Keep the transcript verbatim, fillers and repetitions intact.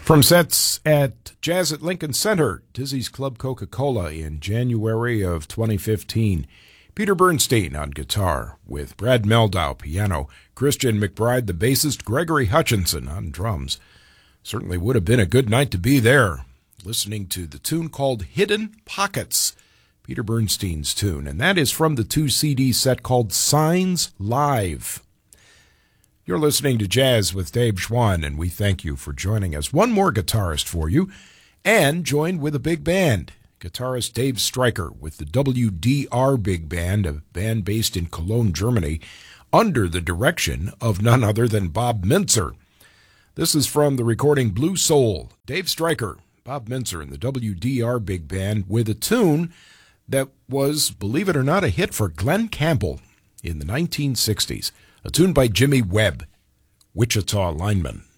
From sets at Jazz at Lincoln Center, Dizzy's Club Coca-Cola in January of twenty fifteen. Peter Bernstein on guitar, with Brad Meldau piano, Christian McBride the bassist, Gregory Hutchinson on drums. Certainly would have been a good night to be there, listening to the tune called Hidden Pockets, Peter Bernstein's tune, and that is from the two C D set called Signs Live. You're listening to Jazz with Dave Schwann, and we thank you for joining us. One more guitarist for you, and joined with a big band. Guitarist Dave Stryker with the W D R Big Band, a band based in Cologne, Germany, under the direction of none other than Bob Mintzer. This is from the recording Blue Soul. Dave Stryker, Bob Mintzer, and the W D R Big Band with a tune that was, believe it or not, a hit for Glenn Campbell in the nineteen sixties. A tune by Jimmy Webb, Wichita Lineman.